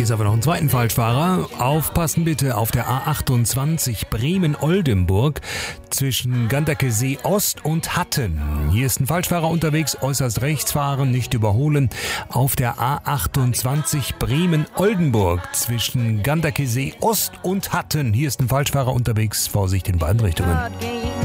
Ist aber noch ein zweiten Falschfahrer. Aufpassen bitte auf der A28 Bremen-Oldenburg zwischen Ganderkesee Ost und Hatten. Hier ist ein Falschfahrer unterwegs, äußerst rechts fahren, nicht überholen. Auf der A28 Bremen-Oldenburg zwischen Ganderkesee Ost und Hatten. Hier ist ein Falschfahrer unterwegs, Vorsicht in beiden Richtungen.